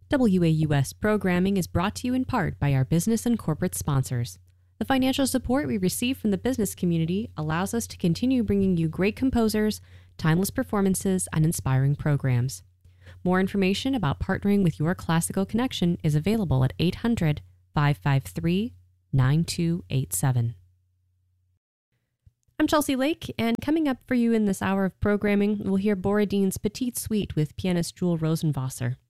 WAUS programming is brought to you in part by our business and corporate sponsors. The financial support we receive from the business community allows us to continue bringing you great composers, timeless performances, and inspiring programs. More information about partnering with your classical connection is available at 800-553-9287. I'm Chelsea Lake, and coming up for you in this hour of programming, we'll hear Borodin's Petite Suite with pianist Jewel Rosenwasser.